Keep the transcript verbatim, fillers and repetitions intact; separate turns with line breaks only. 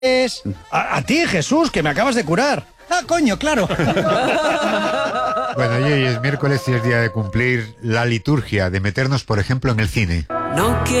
A, a ti, Jesús, que me acabas de curar. Ah, coño, claro.
Bueno, y hoy es miércoles y es día de cumplir la liturgia, de meternos, por ejemplo, en el cine.
No